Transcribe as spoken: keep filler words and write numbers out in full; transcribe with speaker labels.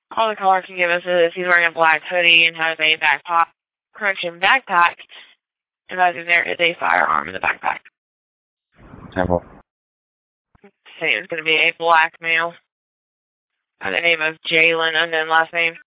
Speaker 1: All the caller can give us is he's wearing a black hoodie and has a backpack, correction, backpack, and that there is a firearm in the backpack.
Speaker 2: Temple.
Speaker 1: Saying it's going to be a black male by the name of Jalen, unknown last name.